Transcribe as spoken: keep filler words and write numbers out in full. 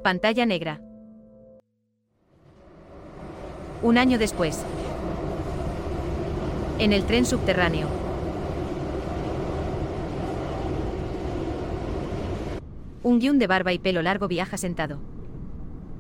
Pantalla negra. Un año después. En el tren subterráneo. Un guión de barba y pelo largo viaja sentado.